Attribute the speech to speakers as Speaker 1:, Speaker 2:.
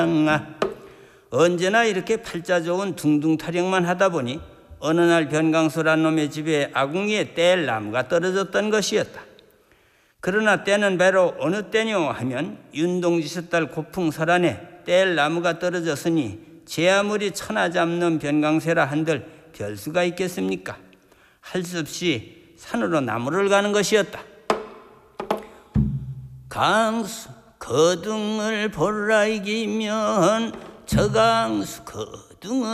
Speaker 1: 언제나 이렇게 팔자 좋은 둥둥 타령만 하다 보니 어느 날 변강수란 놈의 집에 아궁이에 뗄 나무가 떨어졌던 것이었다. 그러나 때는 바로 어느 때뇨 하면 윤동지 딸 고풍설안에 뗄 나무가 떨어졌으니 제 아무리 천하 잡는 변강세라 한들 별 수가 있겠습니까? 할 수 없이 산으로 나무를 가는 것이었다. 강수 거둥을 보라 이기면 저강수 거둥을